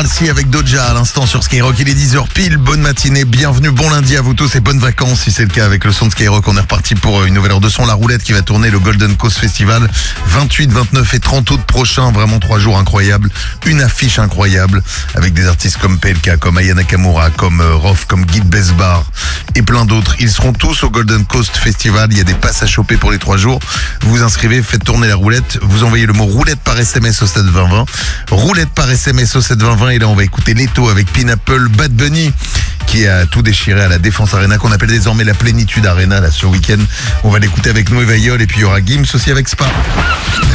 Halsey avec Doja à l'instant sur Skyrock. Il est 10h pile, bonne matinée, bienvenue, bon lundi à vous tous et bonnes vacances si c'est le cas avec le son de Skyrock. On est reparti pour une nouvelle heure de son, la roulette qui va tourner le Golden Coast Festival 28, 29 et 30 août prochain. Vraiment 3 jours incroyables, une affiche incroyable avec des artistes comme PLK, comme Aya Nakamura, comme Rof, comme Guy Besbar et plein d'autres. Ils seront tous au Golden Coast Festival. Il y a des passes à choper pour les 3 jours. Vous vous inscrivez, faites tourner la roulette. Vous envoyez le mot roulette par SMS au 72020. Roulette par SMS au 72020. Et là, on va écouter Leto avec Pineapple, Bad Bunny qui a tout déchiré à la Défense Arena, qu'on appelle désormais la Plénitude Arena là ce week-end. On va l'écouter avec Noé Vaillol et puis il y aura Gims aussi avec Spa.